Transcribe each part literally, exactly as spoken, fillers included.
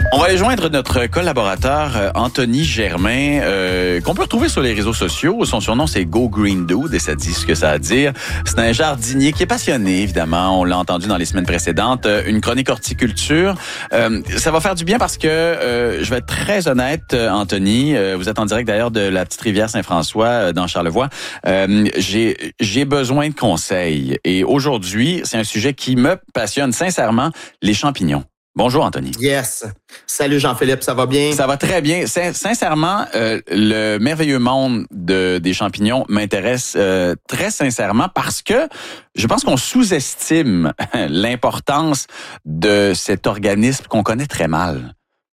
On va aller joindre notre collaborateur euh, Anthony Germain, euh, qu'on peut retrouver sur les réseaux sociaux. Son surnom, c'est Go Green Dude, et ça dit ce que ça a à dire. C'est un jardinier qui est passionné, évidemment. On l'a entendu dans les semaines précédentes. Euh, une chronique horticulture. Euh, ça va faire du bien parce que, euh, je vais être très honnête, Anthony. Euh, vous êtes en direct d'ailleurs de la petite rivière Saint-François, euh, dans Charlevoix. Euh, j'ai, j'ai besoin de conseils. Et aujourd'hui, c'est un sujet qui me passionne sincèrement, les champignons. Bonjour, Anthony. Yes. Salut, Jean-Philippe, ça va bien? Ça va très bien. Sin- sincèrement, euh, le merveilleux monde de, des champignons m'intéresse euh, très sincèrement parce que je pense qu'on sous-estime l'importance de cet organisme qu'on connaît très mal.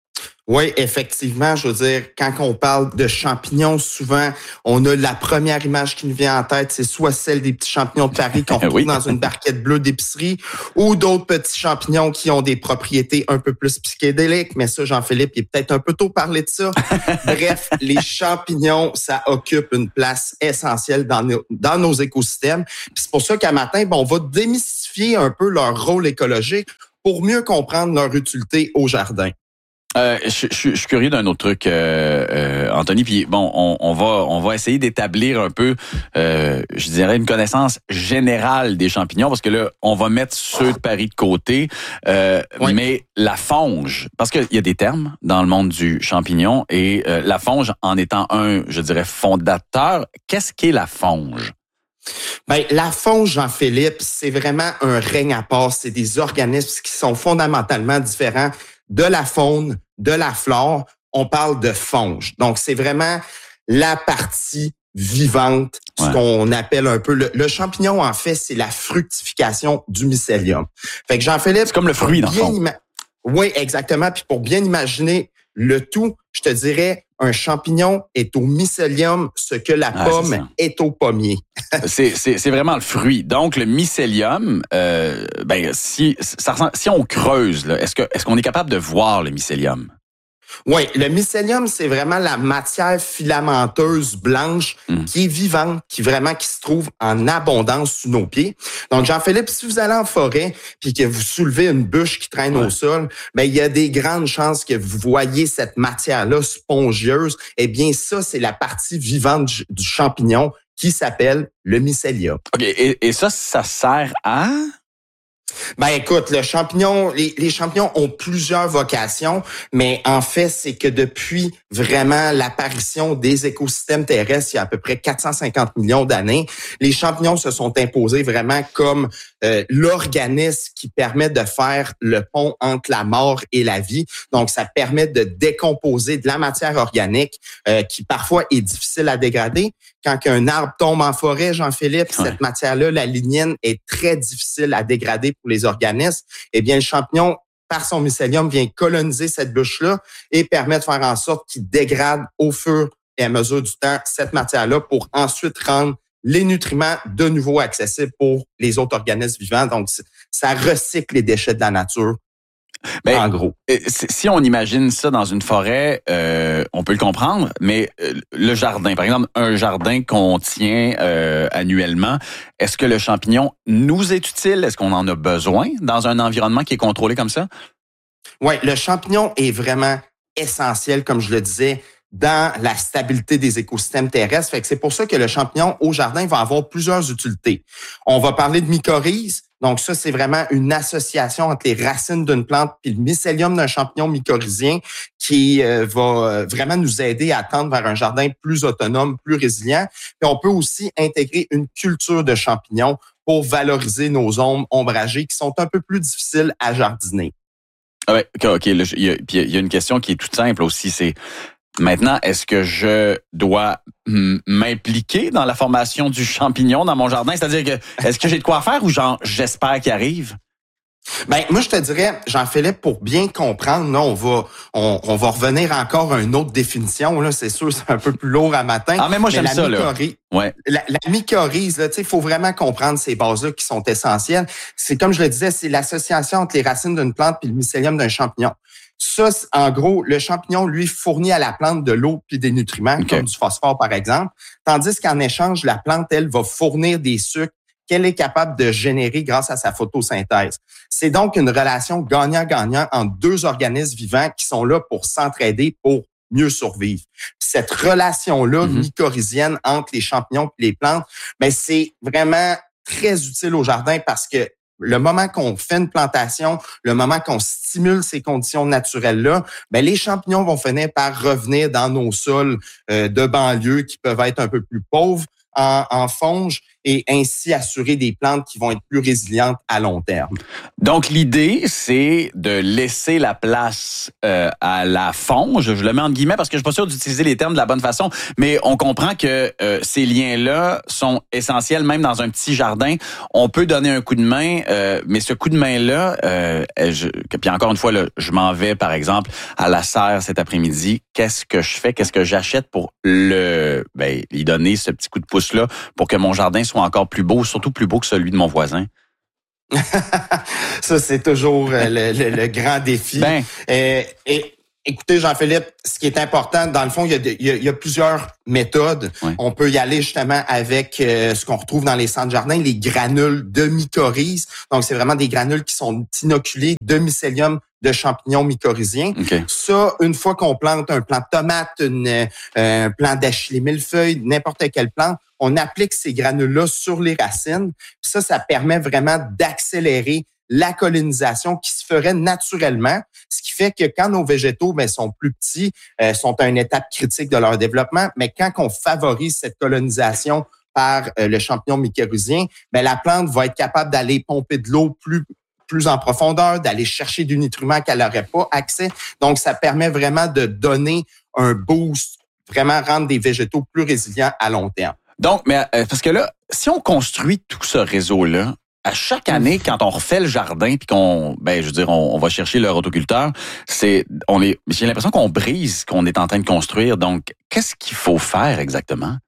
Oui, effectivement, je veux dire, quand on parle de champignons, souvent, on a la première image qui nous vient en tête, c'est soit celle des petits champignons de Paris qu'on retrouve oui. dans une barquette bleue d'épicerie, ou d'autres petits champignons qui ont des propriétés un peu plus psychédéliques. Mais ça, Jean-Philippe, il est peut-être un peu tôt parler de ça. Bref, les champignons, ça occupe une place essentielle dans nos, dans nos écosystèmes. Puis c'est pour ça qu'à matin, bon, on va démystifier un peu leur rôle écologique pour mieux comprendre leur utilité au jardin. Euh, je, je, je suis curieux d'un autre truc, euh, euh, Anthony. Puis bon, on, on va on va essayer d'établir un peu, euh, je dirais, une connaissance générale des champignons, parce que là, on va mettre ceux de Paris de côté. Euh, oui. Mais la fonge, parce qu'il y a des termes dans le monde du champignon, et euh, la fonge en étant un, je dirais, fondateur. Qu'est-ce qu'est la fonge? Ben, la fonge, Jean-Philippe, c'est vraiment un règne à part. C'est des organismes qui sont fondamentalement différents de la faune, de la flore. On parle de fonge. Donc, c'est vraiment la partie vivante, ouais. Ce qu'on appelle un peu le, le champignon, en fait, c'est la fructification du mycélium. Fait que Jean-Philippe... C'est comme le fruit, dans le fond. Ima- oui, exactement. Puis pour bien imaginer le tout, je te dirais, un champignon est au mycélium ce que la ah, pomme est, est au pommier. c'est, c'est, c'est vraiment le fruit. Donc, le mycélium, euh, ben, si, ça ressemble, si on creuse, là, est-ce que, est-ce qu'on est capable de voir le mycélium? Oui, le mycélium, c'est vraiment la matière filamenteuse blanche mmh. qui est vivante, qui vraiment qui se trouve en abondance sous nos pieds. Donc, Jean-Philippe, si vous allez en forêt puis que vous soulevez une bûche qui traîne ouais. au sol, ben il y a des grandes chances que vous voyez cette matière-là spongieuse. Eh bien, ça, c'est la partie vivante du, du champignon qui s'appelle le mycélium. OK, et, et ça, ça sert à... Ben écoute, le champignon, les, les champignons ont plusieurs vocations, mais en fait, c'est que depuis vraiment l'apparition des écosystèmes terrestres, il y a à peu près quatre cent cinquante millions d'années, les champignons se sont imposés vraiment comme euh, l'organisme qui permet de faire le pont entre la mort et la vie. Donc, ça permet de décomposer de la matière organique euh, qui parfois est difficile à dégrader. Quand un arbre tombe en forêt, Jean-Philippe, ouais. cette matière-là, la lignine, est très difficile à dégrader pour les organismes. Eh bien, le champignon, par son mycélium, vient coloniser cette bûche-là et permet de faire en sorte qu'il dégrade au fur et à mesure du temps cette matière-là pour ensuite rendre les nutriments de nouveau accessibles pour les autres organismes vivants. Donc, ça recycle les déchets de la nature. Ben, en gros. Si on imagine ça dans une forêt, euh, on peut le comprendre, mais le jardin, par exemple, un jardin qu'on tient euh, annuellement, est-ce que le champignon nous est utile? Est-ce qu'on en a besoin dans un environnement qui est contrôlé comme ça? Oui, le champignon est vraiment essentiel, comme je le disais, dans la stabilité des écosystèmes terrestres. Fait que c'est pour ça que le champignon au jardin va avoir plusieurs utilités. On va parler de mycorhize. Donc ça, c'est vraiment une association entre les racines d'une plante puis le mycélium d'un champignon mycorhizien qui euh, va vraiment nous aider à tendre vers un jardin plus autonome, plus résilient. Puis on peut aussi intégrer une culture de champignons pour valoriser nos zones ombragées qui sont un peu plus difficiles à jardiner. Ah ouais, OK. Là, il y a, puis il y a une question qui est toute simple aussi, c'est maintenant, est-ce que je dois m'impliquer dans la formation du champignon dans mon jardin? C'est-à-dire que, est-ce que j'ai de quoi faire ou genre, j'espère qu'il arrive? Ben, moi, je te dirais, Jean-Philippe, pour bien comprendre, là, on va, on, on va revenir encore à une autre définition, là. C'est sûr, c'est un peu plus lourd à matin. Ah, mais moi, j'aime mais ça, là. Ouais. La, la mycorhize, là, tu sais, il faut vraiment comprendre ces bases-là qui sont essentielles. C'est comme je le disais, c'est l'association entre les racines d'une plante puis le mycélium d'un champignon. Ça, en gros, le champignon, lui, fournit à la plante de l'eau puis des nutriments, okay. comme du phosphore, par exemple. Tandis qu'en échange, la plante, elle, va fournir des sucres qu'elle est capable de générer grâce à sa photosynthèse. C'est donc une relation gagnant-gagnant entre deux organismes vivants qui sont là pour s'entraider, pour mieux survivre. Cette relation-là mm-hmm. mycorhizienne entre les champignons et les plantes, ben c'est vraiment très utile au jardin parce que le moment qu'on fait une plantation, le moment qu'on stimule ces conditions naturelles-là, ben les champignons vont finir par revenir dans nos sols euh, de banlieue qui peuvent être un peu plus pauvres en, en fonge et ainsi assurer des plantes qui vont être plus résilientes à long terme. Donc, l'idée, c'est de laisser la place euh, à la fonge. Je le mets en guillemets parce que je suis pas sûr d'utiliser les termes de la bonne façon, mais on comprend que euh, ces liens-là sont essentiels, même dans un petit jardin. On peut donner un coup de main, euh, mais ce coup de main-là, euh, je, puis encore une fois, là, je m'en vais, par exemple, à la serre cet après-midi. Qu'est-ce que je fais? Qu'est-ce que j'achète pour le, ben, lui donner ce petit coup de pouce-là pour que mon jardin soit encore plus beau, surtout plus beau que celui de mon voisin? Ça, c'est toujours le, le, le grand défi. Ben. Euh, et écoutez, Jean-Philippe, ce qui est important, dans le fond, il y a, de, il y a, il y a plusieurs méthodes. Oui. On peut y aller justement avec euh, ce qu'on retrouve dans les centres jardins, les granules de mycorhizes. Donc, c'est vraiment des granules qui sont inoculées de mycélium de champignons mycorhiziens. Okay. Ça, une fois qu'on plante un plant de tomate, une, euh, un plant d'achillée millefeuille, n'importe quelle plante, on applique ces granules-là sur les racines. Puis ça, ça permet vraiment d'accélérer la colonisation qui se ferait naturellement, ce qui fait que quand nos végétaux ben, sont plus petits, euh, sont à une étape critique de leur développement, mais quand on favorise cette colonisation par euh, le champignon mycorhizien, ben, la plante va être capable d'aller pomper de l'eau plus plus en profondeur, d'aller chercher du nutriment qu'elle n'aurait pas accès. Donc, ça permet vraiment de donner un boost, vraiment rendre des végétaux plus résilients à long terme. Donc, mais euh, parce que là, si on construit tout ce réseau-là, à chaque année, quand on refait le jardin puis qu'on, ben, je veux dire, on, on va chercher le rotoculteur, c'est, on est, j'ai l'impression qu'on brise ce qu'on est en train de construire. Donc, qu'est-ce qu'il faut faire exactement?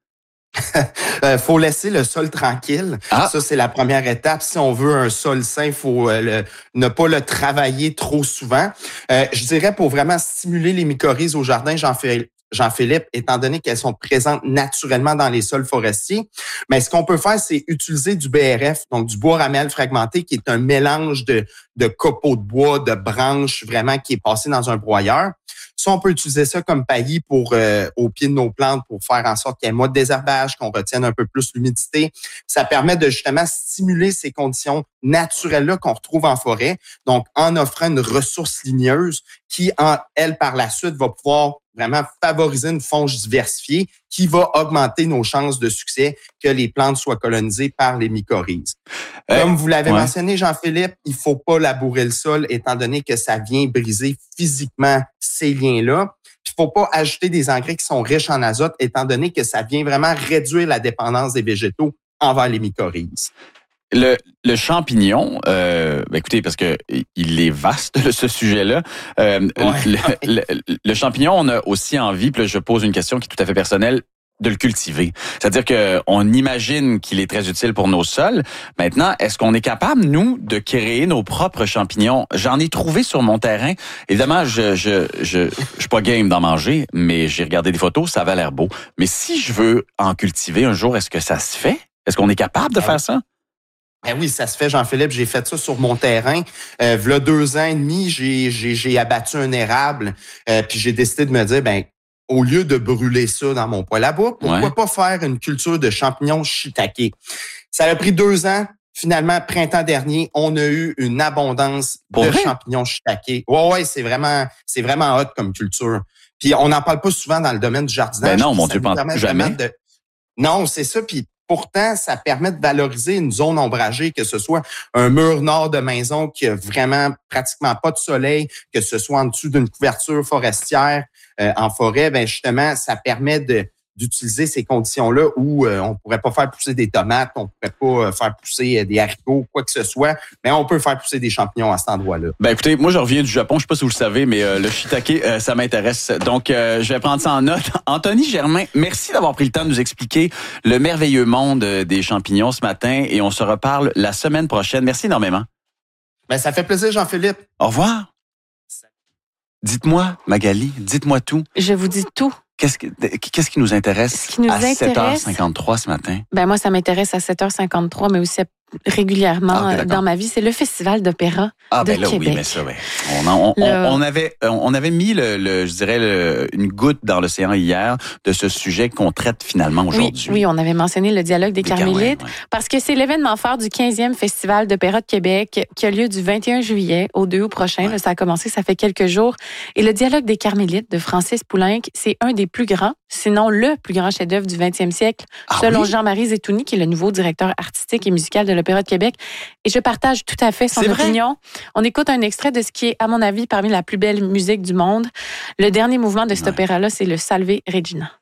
euh, faut laisser le sol tranquille. Ah. Ça, c'est la première étape. Si on veut un sol sain, il faut euh, le, ne pas le travailler trop souvent. Euh, je dirais pour vraiment stimuler les mycorhizes au jardin, j'en fais Jean-Philippe, étant donné qu'elles sont présentes naturellement dans les sols forestiers. Mais ce qu'on peut faire, c'est utiliser du B R F, donc du bois ramel fragmenté, qui est un mélange de, de copeaux de bois, de branches, vraiment, qui est passé dans un broyeur. Ça, on peut utiliser ça comme paillis pour euh, au pied de nos plantes pour faire en sorte qu'il y ait moins de désherbage, qu'on retienne un peu plus l'humidité. Ça permet de justement stimuler ces conditions naturelles-là qu'on retrouve en forêt, donc en offrant une ressource ligneuse qui, en elle, par la suite, va pouvoir vraiment favoriser une fonge diversifiée qui va augmenter nos chances de succès que les plantes soient colonisées par les mycorhizes. Euh, Comme vous l'avez ouais. mentionné, Jean-Philippe, il faut pas labourer le sol étant donné que ça vient briser physiquement ces liens-là. Il faut pas ajouter des engrais qui sont riches en azote étant donné que ça vient vraiment réduire la dépendance des végétaux envers les mycorhizes. Le, le champignon, euh, ben écoutez, parce que il est vaste ce sujet-là. Euh, ouais. le, le, le champignon, on a aussi envie, puis là, je pose une question qui est tout à fait personnelle, de le cultiver. C'est-à-dire que on imagine qu'il est très utile pour nos sols. Maintenant, est-ce qu'on est capable, nous, de créer nos propres champignons? J'en ai trouvé sur mon terrain. Évidemment, je je je, je suis pas game d'en manger, mais j'ai regardé des photos, ça avait l'air beau. Mais si je veux en cultiver un jour, est-ce que ça se fait? Est-ce qu'on est capable de ah. faire ça? Ben oui, ça se fait, Jean-Philippe. J'ai fait ça sur mon terrain. Euh, v'là deux ans et demi, j'ai, j'ai, j'ai abattu un érable. Euh, puis j'ai décidé de me dire, ben, au lieu de brûler ça dans mon poêle à bois, pourquoi ouais. pas faire une culture de champignons shiitake? Ça a pris deux ans. Finalement, printemps dernier, on a eu une abondance Pour de vrai? champignons shiitake. Ouais, ouais, c'est vraiment, c'est vraiment hot comme culture. Puis on n'en parle pas souvent dans le domaine du jardinage. Ben non, mon Dieu, pense jamais. De... Non, c'est ça. Puis pourtant, ça permet de valoriser une zone ombragée, que ce soit un mur nord de maison qui a vraiment pratiquement pas de soleil, que ce soit en dessous d'une couverture forestière euh, en forêt. Ben justement, ça permet de d'utiliser ces conditions-là où euh, on pourrait pas faire pousser des tomates, on pourrait pas euh, faire pousser euh, des haricots, quoi que ce soit, mais on peut faire pousser des champignons à cet endroit-là. Ben écoutez, moi je reviens du Japon, je sais pas si vous le savez, mais euh, le shiitake, euh, ça m'intéresse. Donc euh, je vais prendre ça en note. Anthony Germain, merci d'avoir pris le temps de nous expliquer le merveilleux monde des champignons ce matin et on se reparle la semaine prochaine. Merci énormément. Ben ça fait plaisir, Jean-Philippe. Au revoir. Dites-moi, Magali, dites-moi tout. Je vous dis tout. Qu'est-ce, que, qu'est-ce qui nous intéresse qui nous à intéresse, sept heures cinquante-trois ce matin? Ben moi, ça m'intéresse à sept heures cinquante-trois, mais aussi régulièrement Ah, okay, dans ma vie. C'est le Festival d'opéra ah, de ben là, Québec. Oui, mais ça, oui. On, on, on, on, avait, on avait mis, le, le, je dirais, le, une goutte dans l'océan hier de ce sujet qu'on traite finalement aujourd'hui. Oui, oui, on avait mentionné le dialogue des, des Carmélites, ouais, ouais. parce que c'est l'événement phare du quinzième Festival d'opéra de Québec qui a lieu du vingt et un juillet au deux août prochain. Ouais. Là, ça a commencé, ça fait quelques jours. Et le dialogue des Carmélites de Francis Poulenc, c'est un des plus grands, sinon le plus grand chef-d'œuvre du vingtième siècle, ah, selon oui? Jean-Marie Zetouni, qui est le nouveau directeur artistique et musical de l'Opéra de Québec. Et je partage tout à fait son c'est opinion. Vrai? On écoute un extrait de ce qui est, à mon avis, parmi la plus belle musique du monde. Le dernier mouvement de cet ouais. opéra-là, c'est le Salve Regina.